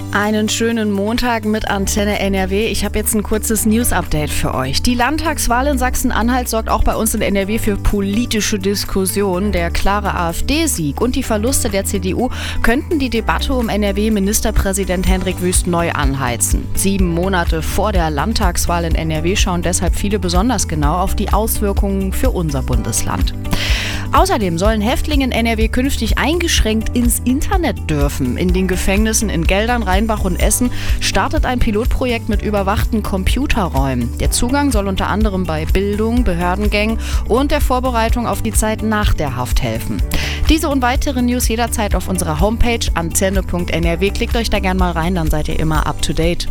Einen schönen Montag mit Antenne NRW. Ich habe jetzt ein kurzes News-Update für euch. Die Landtagswahl in Sachsen-Anhalt sorgt auch bei uns in NRW für politische Diskussionen. Der klare AfD-Sieg und die Verluste der CDU könnten die Debatte um NRW-Ministerpräsident Hendrik Wüst neu anheizen. 7 Monate vor der Landtagswahl in NRW schauen deshalb viele besonders genau auf die Auswirkungen für unser Bundesland. Außerdem sollen Häftlinge in NRW künftig eingeschränkt ins Internet dürfen. In den Gefängnissen in Geldern, Rheinbach und Essen startet ein Pilotprojekt mit überwachten Computerräumen. Der Zugang soll unter anderem bei Bildung, Behördengängen und der Vorbereitung auf die Zeit nach der Haft helfen. Diese und weitere News jederzeit auf unserer Homepage antenne.nrw. Klickt euch da gerne mal rein, dann seid ihr immer up to date.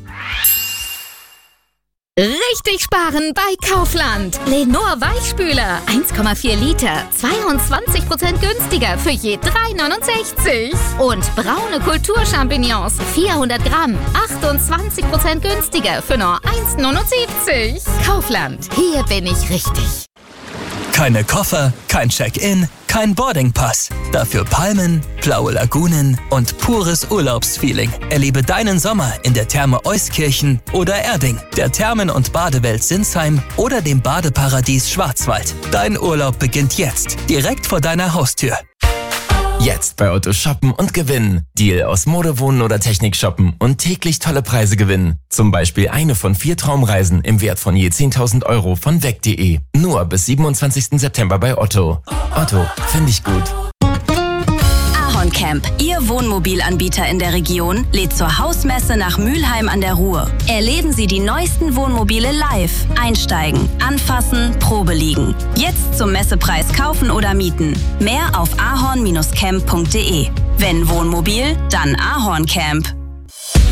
Richtig sparen bei Kaufland. Lenor Weichspüler 1,4 Liter, 22% günstiger für je 3,69. Und braune Kulturchampignons 400 Gramm, 28% günstiger für nur 1,79. Kaufland, hier bin ich richtig. Keine Koffer, kein Check-in, kein Boardingpass. Dafür Palmen, blaue Lagunen und pures Urlaubsfeeling. Erlebe deinen Sommer in der Therme Euskirchen oder Erding, der Thermen- und Badewelt Sinsheim oder dem Badeparadies Schwarzwald. Dein Urlaub beginnt jetzt, direkt vor deiner Haustür. Jetzt bei Otto shoppen und gewinnen. Deal aus Mode, Wohnen oder Technik shoppen und täglich tolle Preise gewinnen. Zum Beispiel eine von 4 Traumreisen im Wert von je 10.000 Euro von weg.de. Nur bis 27. September bei Otto. Otto, finde ich gut. Camp, Ihr Wohnmobilanbieter in der Region, lädt zur Hausmesse nach Mülheim an der Ruhr. Erleben Sie die neuesten Wohnmobile live. Einsteigen, anfassen, Probe liegen. Jetzt zum Messepreis kaufen oder mieten. Mehr auf ahorn-camp.de. Wenn Wohnmobil, dann Ahorn Camp.